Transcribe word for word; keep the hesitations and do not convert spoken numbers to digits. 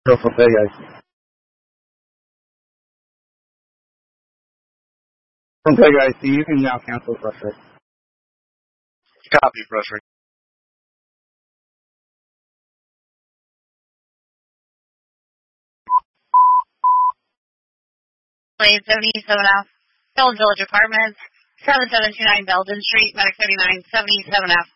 Go for pay, guys. From pay, guys. You can now cancel frustrate. Copy, frustrate. Lane seventy-seven F, Belden Village Apartments, seven seven two nine Belden Street, Medic thirty-nine, seventy-seven F.